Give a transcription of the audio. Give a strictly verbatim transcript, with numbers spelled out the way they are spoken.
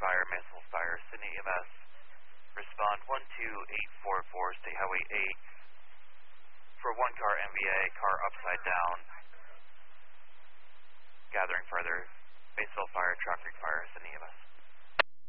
fire, Mansell Fire, Sydney E M S. Respond one two eight four four, State Highway eight. For one car M V A, car upside down. Gathering further. Mansell Fire, Traffic Fire, Sydney E M S.